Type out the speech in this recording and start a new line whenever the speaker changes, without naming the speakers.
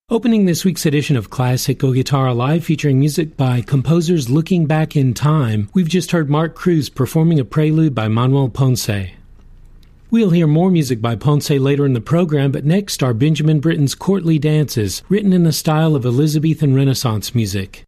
Opening this week's edition of Classical Guitar Live featuring music by composers looking back in time, we've just heard Mark Cruz performing a prelude by Manuel Ponce. We'll hear more music by Ponce later in the program, but next are Benjamin Britten's courtly dances, written in the style of Elizabethan Renaissance music.